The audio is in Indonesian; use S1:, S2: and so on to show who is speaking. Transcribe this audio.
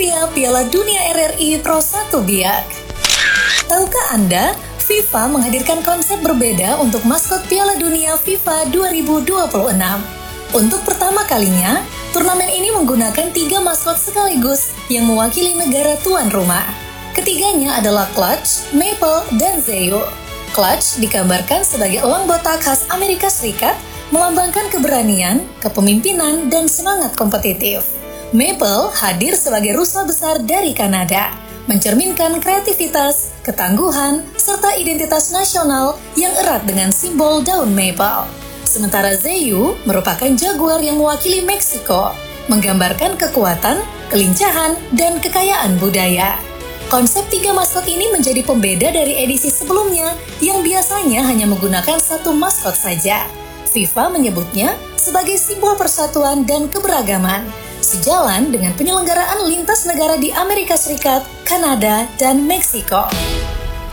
S1: Trivia Piala Dunia RRI Pro 1 Biak. Tahukah Anda, FIFA menghadirkan konsep berbeda untuk maskot Piala Dunia FIFA 2026. Untuk pertama kalinya, turnamen ini menggunakan 3 maskot sekaligus yang mewakili negara tuan rumah. Ketiganya adalah Clutch, Maple, dan Zayu. Clutch digambarkan sebagai elang botak khas Amerika Serikat, melambangkan keberanian, kepemimpinan, dan semangat kompetitif. Maple hadir sebagai rusa besar dari Kanada, mencerminkan kreativitas, ketangguhan, serta identitas nasional yang erat dengan simbol daun maple. Sementara Zayu merupakan jaguar yang mewakili Meksiko, menggambarkan kekuatan, kelincahan, dan kekayaan budaya. Konsep 3 maskot ini menjadi pembeda dari edisi sebelumnya yang biasanya hanya menggunakan 1 maskot saja. FIFA menyebutnya sebagai simbol persatuan dan keberagaman, sejalan dengan penyelenggaraan lintas negara di Amerika Serikat, Kanada, dan Meksiko.